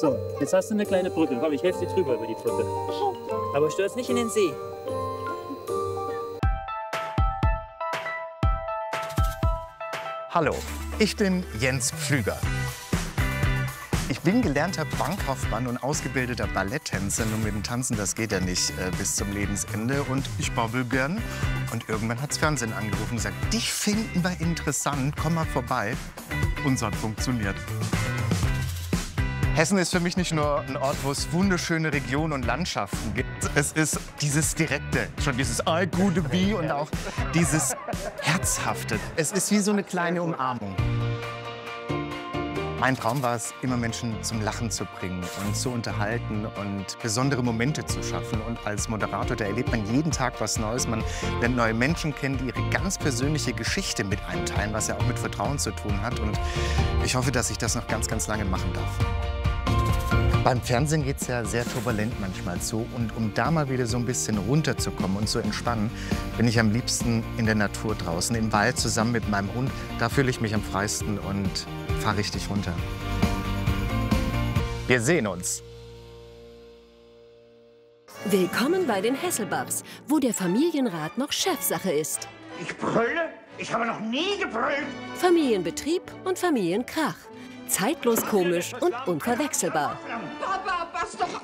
So, jetzt hast du eine kleine Brücke. Komm, ich helfe dir drüber über die Brücke. Aber stürz nicht in den See. Hallo, ich bin Jens Pflüger. Ich bin gelernter Bankkaufmann und ausgebildeter Balletttänzer. Nur mit dem Tanzen, das geht ja nicht bis zum Lebensende. Und ich babbel gern. Und irgendwann hat's Fernsehen angerufen und gesagt, dich finden wir interessant, komm mal vorbei. Und es hat funktioniert. Hessen ist für mich nicht nur ein Ort, wo es wunderschöne Regionen und Landschaften gibt. Es ist dieses Direkte, schon dieses I gute Bi und auch dieses Herzhafte. Es ist wie so eine kleine Umarmung. Mein Traum war es, immer Menschen zum Lachen zu bringen und zu unterhalten und besondere Momente zu schaffen. Und als Moderator, da erlebt man jeden Tag was Neues. Man lernt neue Menschen kennen, die ihre ganz persönliche Geschichte mit einem teilen, was ja auch mit Vertrauen zu tun hat. Und ich hoffe, dass ich das noch ganz, ganz lange machen darf. Beim Fernsehen geht es ja sehr turbulent manchmal zu. Und um da mal wieder so ein bisschen runterzukommen und zu entspannen, bin ich am liebsten in der Natur draußen, im Wald zusammen mit meinem Hund. Da fühle ich mich am freisten und fahre richtig runter. Wir sehen uns. Willkommen bei den Hasselbachs, wo der Familienrat noch Chefsache ist. Ich brülle? Ich habe noch nie gebrüllt. Familienbetrieb und Familienkrach. Zeitlos komisch und unverwechselbar. Papa, pass doch